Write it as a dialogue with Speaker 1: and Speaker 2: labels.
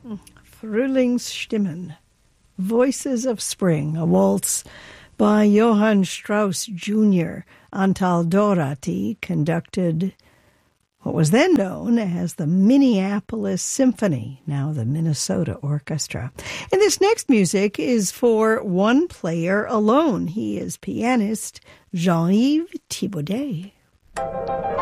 Speaker 1: Frühlingsstimmen, Voices of Spring, a waltz by Johann Strauss Jr. Antal Dorati conducted what was then known as the Minneapolis Symphony, now the Minnesota Orchestra. And this next music is for one player alone. He is pianist Jean-Yves Thibaudet.